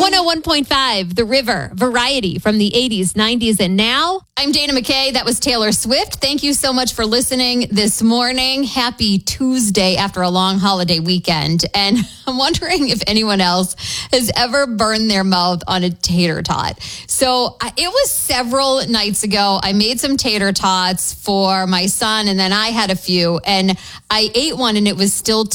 101.5, The River, Variety from the 80s, 90s, and now. I'm Dana McKay. That was Taylor Swift. Thank you so much for listening this morning. Happy Tuesday after a long holiday weekend. And I'm wondering if anyone else has ever burned their mouth on a tater tot. So it was several nights ago. I made some tater tots for my son, and then I had a few, and I ate one, and it was still